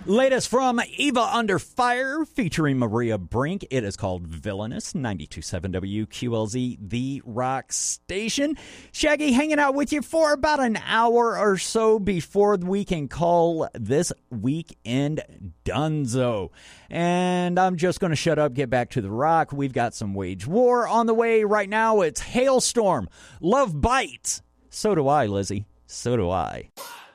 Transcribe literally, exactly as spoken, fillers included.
Latest from Eva Under Fire featuring Maria Brink. It is called Villainous. ninety-two point seven W Q L Z, the rock station. Shaggy hanging out with you for about an hour or so before we can call this weekend Dunzo. And I'm just going to shut up, get back to the rock. We've got some Wage War on the way right now. It's Hailstorm. Love Bites. So do I, Lizzie. So do I.